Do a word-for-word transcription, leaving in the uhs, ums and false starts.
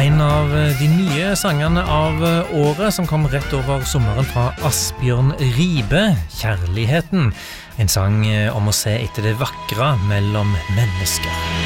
En av de nye sangene av året som kom rett over sommeren fra Asbjørn Ribe, Kjærligheten. En sang om å se etter det vakre mellom mennesker.